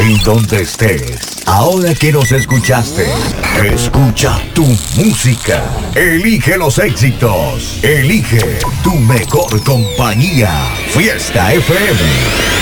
en donde estés. Ahora que nos escuchaste, escucha tu música. Elige los éxitos. Elige tu mejor compañía. Fiesta FM.